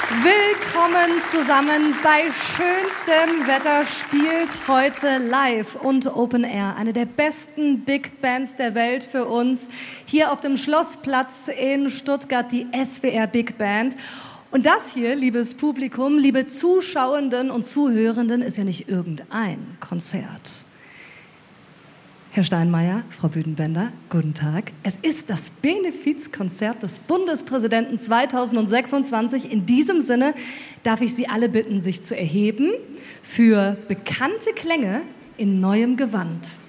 Willkommen zusammen bei schönstem Wetter spielt heute live und Open Air eine der besten Big Bands der Welt für uns. Hier auf dem Schlossplatz in Stuttgart die SWR Big Band. Und das hier, liebes Publikum, liebe Zuschauenden und Zuhörenden, ist ja nicht irgendein Konzert. Herr Steinmeier, Frau Büdenbender, guten Tag. Es ist das Benefizkonzert des Bundespräsidenten 2026. In diesem Sinne darf ich Sie alle bitten, sich zu erheben für bekannte Klänge in neuem Gewand.